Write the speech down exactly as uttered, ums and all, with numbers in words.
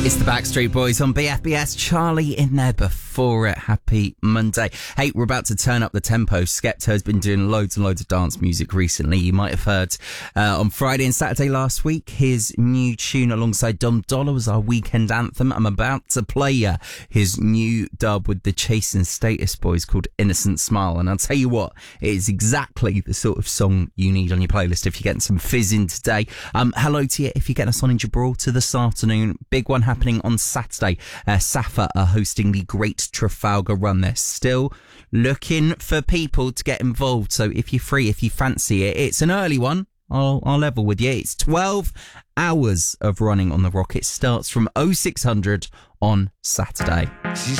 It's the Backstreet Boys on B F B S. Charlie in there before it. Happy Monday. Hey, we're about to turn up the tempo. Skepta has been doing loads and loads of dance music recently. You might have heard uh, on Friday and Saturday last week, his new tune alongside Dom Dollar was our weekend anthem. I'm about to play you his new dub with the Chasing Status Boys called Innocent Smile. And I'll tell you what, it is exactly the sort of song you need on your playlist if you're getting some fizz in today. Um, hello to you if you're getting us on in Gibraltar this afternoon. Big one happening on Saturday. Uh, Safa are hosting the Great Trafalgar Run. They're still looking for people to get involved. So if you're free, if you fancy it, it's an early one. I'll, I'll level with you. It's twelve hours of running on the rock. It starts from oh six hundred on Saturday. She's